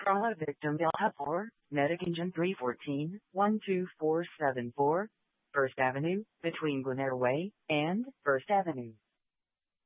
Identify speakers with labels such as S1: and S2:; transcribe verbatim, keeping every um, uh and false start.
S1: Trauma victim bill hub for Medic Engine three one four, one two four seven four, First Avenue, between Glen Air Way and First Avenue.